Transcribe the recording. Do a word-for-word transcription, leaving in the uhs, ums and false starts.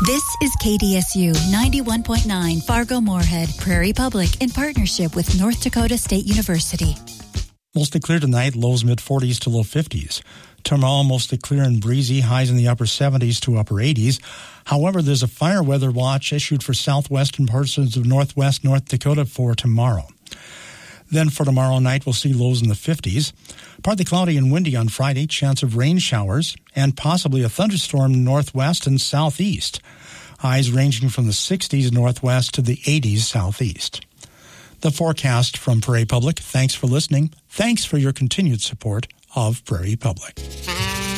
This is K D S U ninety-one point nine Fargo-Moorhead, Prairie Public, in partnership with North Dakota State University. Mostly clear tonight, lows mid-forties to low fifties. Tomorrow, mostly clear and breezy, highs in the upper seventies to upper eighties. However, there's a fire weather watch issued for southwestern portions of northwest North Dakota for tomorrow. Then for tomorrow night, we'll see lows in the fifties. Partly cloudy and windy on Friday, chance of rain showers, and possibly a thunderstorm northwest and southeast. Highs ranging from the sixties northwest to the eighties southeast. The forecast from Prairie Public. Thanks for listening. Thanks for your continued support of Prairie Public.